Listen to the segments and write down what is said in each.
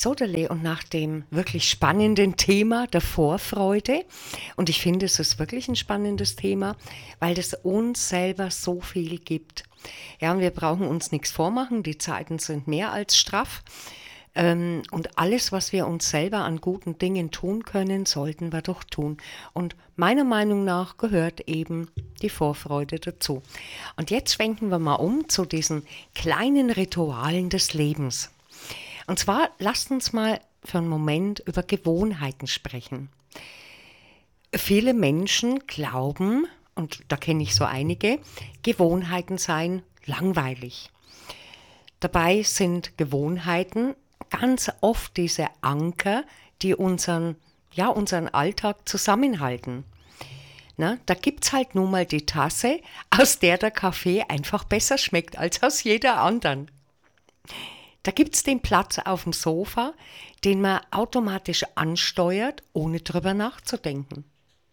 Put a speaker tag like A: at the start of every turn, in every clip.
A: Sodale, und nach dem wirklich spannenden Thema der Vorfreude, und ich finde, es ist wirklich ein spannendes Thema, weil das uns selber so viel gibt. Ja, und wir brauchen uns nichts vormachen, die Zeiten sind mehr als straff. Und alles, was wir uns selber an guten Dingen tun können, sollten wir doch tun. Und meiner Meinung nach gehört eben die Vorfreude dazu. Und jetzt schwenken wir mal um zu diesen kleinen Ritualen des Lebens. Und zwar lasst uns mal für einen Moment über Gewohnheiten sprechen. Viele Menschen glauben, und da kenne ich so einige, Gewohnheiten seien langweilig. Dabei sind Gewohnheiten ganz oft diese Anker, die unseren Alltag zusammenhalten. Na, da gibt es halt nun mal die Tasse, aus der der Kaffee einfach besser schmeckt als aus jeder anderen. Da gibt es den Platz auf dem Sofa, den man automatisch ansteuert, ohne drüber nachzudenken.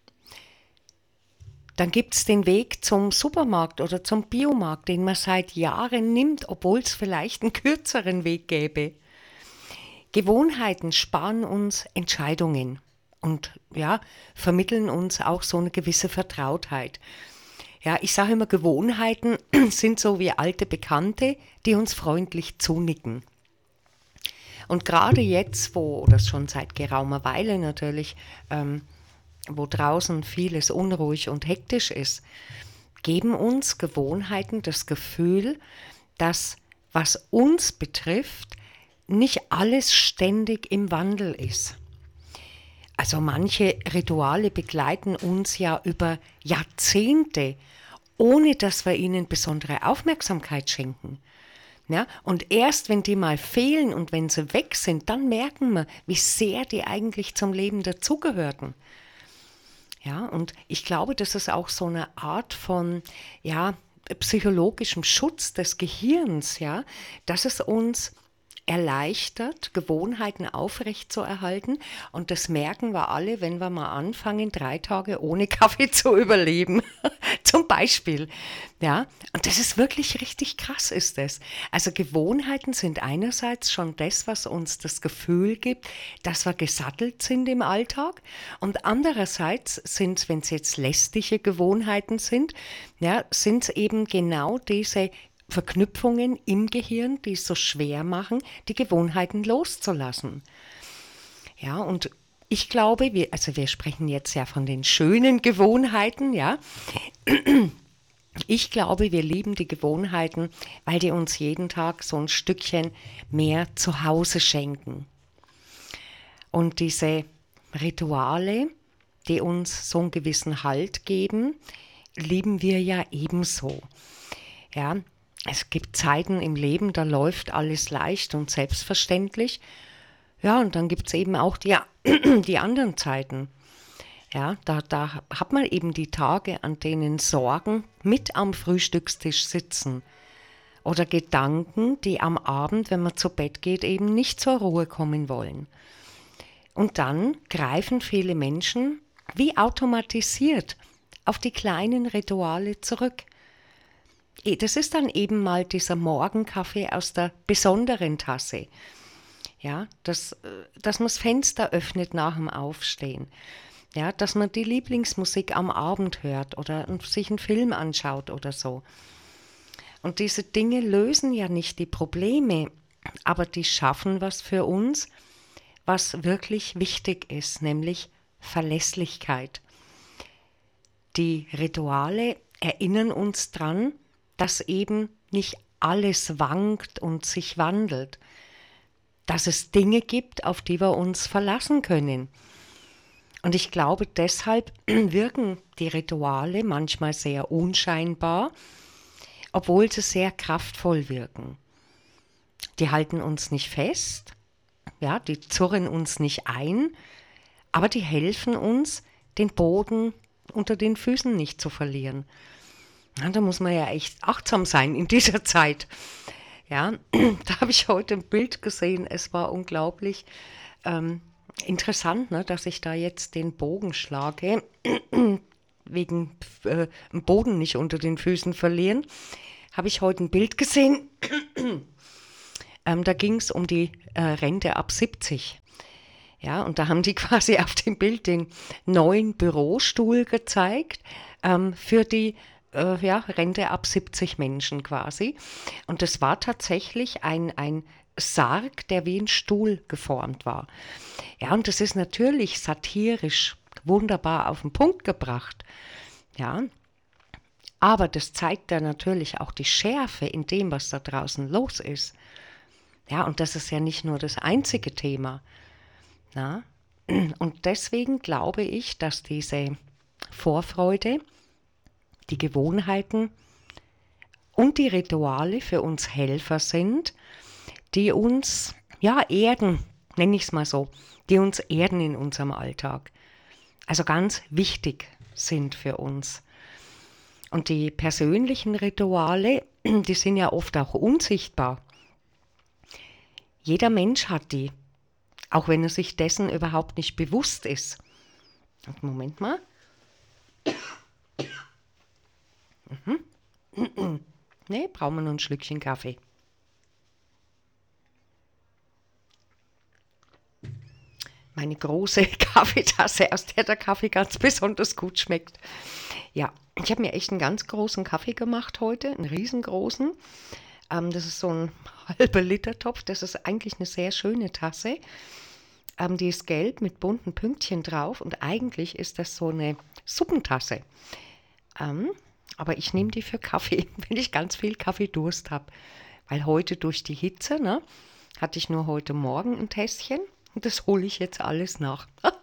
A: Dann gibt es den Weg zum Supermarkt oder zum Biomarkt, den man seit Jahren nimmt, obwohl es vielleicht einen kürzeren Weg gäbe. Gewohnheiten sparen uns Entscheidungen und vermitteln uns auch so eine gewisse Vertrautheit. Ja, ich sage immer, Gewohnheiten sind so wie alte Bekannte, die uns freundlich zunicken. Und gerade jetzt, wo das schon seit geraumer Weile natürlich, wo draußen vieles unruhig und hektisch ist, geben uns Gewohnheiten das Gefühl, dass, was uns betrifft, nicht alles ständig im Wandel ist. Also manche Rituale begleiten uns ja über Jahrzehnte, ohne dass wir ihnen besondere Aufmerksamkeit schenken. Ja, und erst wenn die mal fehlen und wenn sie weg sind, dann merken wir, wie sehr die eigentlich zum Leben dazugehörten. Ja, und ich glaube, das ist auch so eine Art von psychologischem Schutz des Gehirns, ja, dass es uns erleichtert, Gewohnheiten aufrechtzuerhalten. Und das merken wir alle, wenn wir mal anfangen, 3 Tage ohne Kaffee zu überleben. Zum Beispiel. Ja, und das ist wirklich richtig krass, ist das. Also Gewohnheiten sind einerseits schon das, was uns das Gefühl gibt, dass wir gesattelt sind im Alltag. Und andererseits sind es, wenn es jetzt lästige Gewohnheiten sind, ja, sind es eben genau diese Verknüpfungen im Gehirn, die es so schwer machen, die Gewohnheiten loszulassen. Ja, und ich glaube, wir sprechen jetzt ja von den schönen Gewohnheiten, ja. Ich glaube, wir lieben die Gewohnheiten, weil die uns jeden Tag so ein Stückchen mehr Zuhause schenken. Und diese Rituale, die uns so einen gewissen Halt geben, lieben wir ja ebenso. Ja, es gibt Zeiten im Leben, da läuft alles leicht und selbstverständlich. Ja, und dann gibt es eben auch die anderen Zeiten. Ja, da hat man eben die Tage, an denen Sorgen mit am Frühstückstisch sitzen. Oder Gedanken, die am Abend, wenn man zu Bett geht, eben nicht zur Ruhe kommen wollen. Und dann greifen viele Menschen wie automatisiert auf die kleinen Rituale zurück. Das ist dann eben mal dieser Morgenkaffee aus der besonderen Tasse. Ja, dass man das Fenster öffnet nach dem Aufstehen. Ja, dass man die Lieblingsmusik am Abend hört oder sich einen Film anschaut oder so. Und diese Dinge lösen ja nicht die Probleme, aber die schaffen was für uns, was wirklich wichtig ist, nämlich Verlässlichkeit. Die Rituale erinnern uns dran, dass eben nicht alles wankt und sich wandelt, dass es Dinge gibt, auf die wir uns verlassen können. Und ich glaube, deshalb wirken die Rituale manchmal sehr unscheinbar, obwohl sie sehr kraftvoll wirken. Die halten uns nicht fest, ja, die zurren uns nicht ein, aber die helfen uns, den Boden unter den Füßen nicht zu verlieren. Ja, da muss man ja echt achtsam sein in dieser Zeit. Ja, da habe ich heute ein Bild gesehen, es war unglaublich interessant, ne, dass ich da jetzt den Bogen schlage, wegen dem Boden nicht unter den Füßen verlieren. Habe ich heute ein Bild gesehen Da ging es um die Rente ab 70. Ja, und da haben die quasi auf dem Bild den neuen Bürostuhl gezeigt für die Rente ab 70 Menschen quasi. Und das war tatsächlich ein Sarg, der wie ein Stuhl geformt war. Ja, und das ist natürlich satirisch wunderbar auf den Punkt gebracht. Ja, aber das zeigt dann natürlich auch die Schärfe in dem, was da draußen los ist. Ja, und das ist ja nicht nur das einzige Thema. Na? Und deswegen glaube ich, dass diese Vorfreude, die Gewohnheiten und die Rituale für uns Helfer sind, die uns, ja, erden, nenne ich es mal so, die uns erden in unserem Alltag. Also ganz wichtig sind für uns. Und die persönlichen Rituale, die sind ja oft auch unsichtbar. Jeder Mensch hat die, auch wenn er sich dessen überhaupt nicht bewusst ist. Und Moment mal. Ne, brauchen wir noch ein Schlückchen Kaffee. Meine große Kaffeetasse, aus der der Kaffee ganz besonders gut schmeckt. Ja, ich habe mir echt einen ganz großen Kaffee gemacht heute, einen riesengroßen. Das ist so ein halber Liter Topf. Das ist eigentlich eine sehr schöne Tasse. Die ist gelb mit bunten Pünktchen drauf und eigentlich ist das so eine Suppentasse. Aber ich nehme die für Kaffee, wenn ich ganz viel Kaffeedurst habe. Weil heute durch die Hitze, ne, hatte ich nur heute Morgen ein Tässchen und das hole ich jetzt alles nach.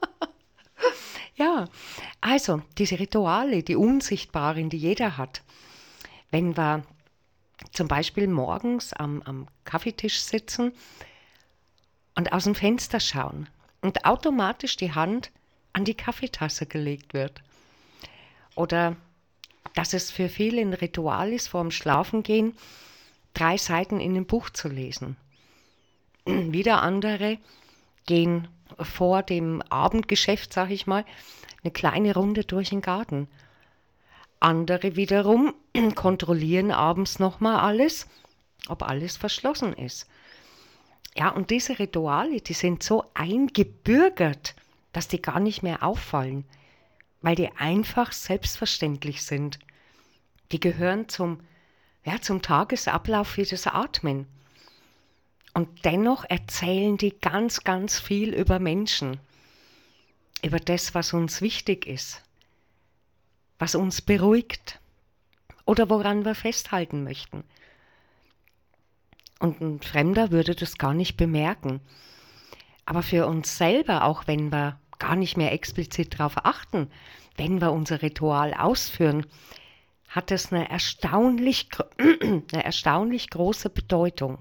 A: Ja, also diese Rituale, die unsichtbaren, die jeder hat. Wenn wir zum Beispiel morgens am Kaffeetisch sitzen und aus dem Fenster schauen und automatisch die Hand an die Kaffeetasse gelegt wird. Oder dass es für viele ein Ritual ist, vorm Schlafengehen 3 Seiten in einem Buch zu lesen. Wieder andere gehen vor dem Abendgeschäft, sag ich mal, eine kleine Runde durch den Garten. Andere wiederum kontrollieren abends nochmal alles, ob alles verschlossen ist. Ja, und diese Rituale, die sind so eingebürgert, dass die gar nicht mehr auffallen, weil die einfach selbstverständlich sind. Die gehören zum Tagesablauf wie das Atmen. Und dennoch erzählen die ganz, ganz viel über Menschen, über das, was uns wichtig ist, was uns beruhigt oder woran wir festhalten möchten. Und ein Fremder würde das gar nicht bemerken. Aber für uns selber, auch wenn wir gar nicht mehr explizit darauf achten, wenn wir unser Ritual ausführen, hat es eine erstaunlich große Bedeutung.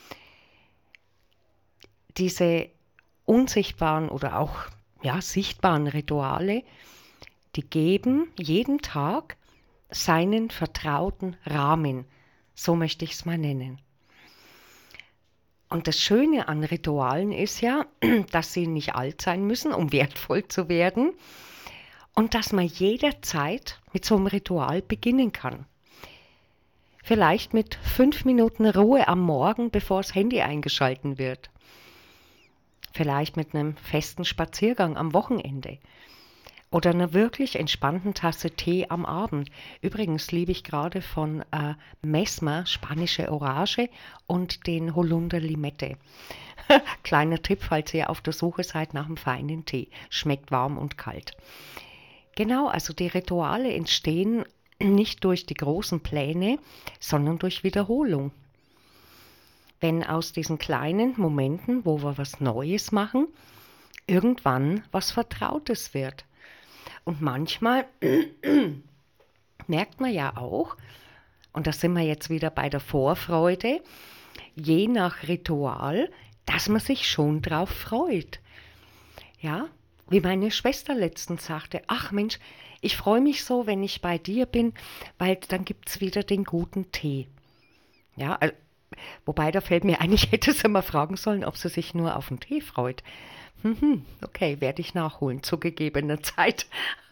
A: Diese unsichtbaren oder auch sichtbaren Rituale, die geben jeden Tag seinen vertrauten Rahmen, so möchte ich es mal nennen. Und das Schöne an Ritualen ist ja, dass sie nicht alt sein müssen, um wertvoll zu werden und dass man jederzeit mit so einem Ritual beginnen kann. Vielleicht mit 5 Minuten Ruhe am Morgen, bevor das Handy eingeschalten wird. Vielleicht mit einem festen Spaziergang am Wochenende. Oder einer wirklich entspannten Tasse Tee am Abend. Übrigens liebe ich gerade von Mesmer spanische Orange und den Holunder Limette. Kleiner Tipp, falls ihr auf der Suche seid nach einem feinen Tee. Schmeckt warm und kalt. Genau, also die Rituale entstehen nicht durch die großen Pläne, sondern durch Wiederholung. Wenn aus diesen kleinen Momenten, wo wir was Neues machen, irgendwann was Vertrautes wird. Und manchmal merkt man ja auch, und da sind wir jetzt wieder bei der Vorfreude, je nach Ritual, dass man sich schon drauf freut. Ja, wie meine Schwester letztens sagte, ach Mensch, ich freue mich so, wenn ich bei dir bin, weil dann gibt es wieder den guten Tee. Ja, wobei da fällt mir ein, ich hätte sie mal fragen sollen, ob sie sich nur auf den Tee freut. Okay, werde ich nachholen zu gegebener Zeit.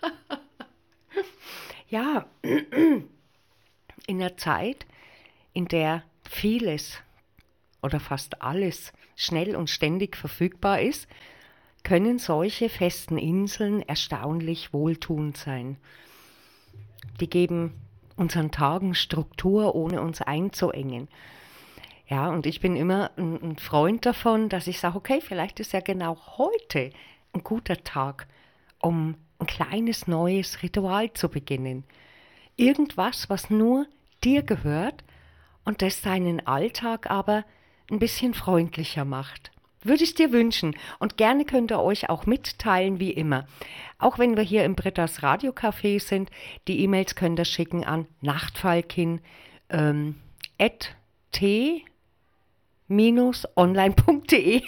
A: Ja, in der Zeit, in der vieles oder fast alles schnell und ständig verfügbar ist, können solche festen Inseln erstaunlich wohltuend sein. Die geben unseren Tagen Struktur, ohne uns einzuengen. Ja, und ich bin immer ein Freund davon, dass ich sage, okay, vielleicht ist ja genau heute ein guter Tag, um ein kleines neues Ritual zu beginnen. Irgendwas, was nur dir gehört und das deinen Alltag aber ein bisschen freundlicher macht. Würde ich dir wünschen. Und gerne könnt ihr euch auch mitteilen, wie immer. Auch wenn wir hier im Britta's Radiocafé sind, die E-Mails könnt ihr schicken an nachtfalkin @t-online.de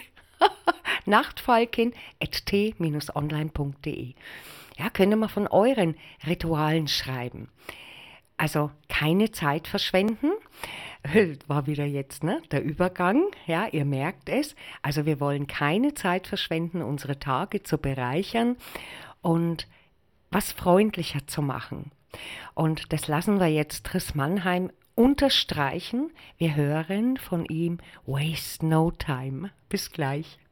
A: nachtfalkin@t-online.de. Ja, könnt ihr mal von euren Ritualen schreiben. Also keine Zeit verschwenden. War wieder jetzt, ne, der Übergang. Ja, ihr merkt es. Also wir wollen keine Zeit verschwenden, unsere Tage zu bereichern und was freundlicher zu machen. Und das lassen wir jetzt Chris Mannheim unterstreichen. Wir hören von ihm Waste No Time. Bis gleich.